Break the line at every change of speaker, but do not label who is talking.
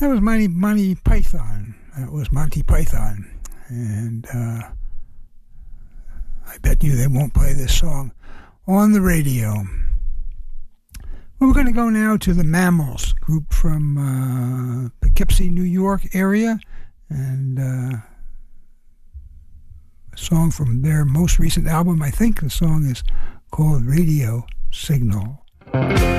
That was Monty Python. That was Monty Python. And I bet you they won't play this song on the radio. Well, we're going to go now to the Mammals, group from Poughkeepsie, New York area. And a song from their most recent album. I think the song is called Radio Signal.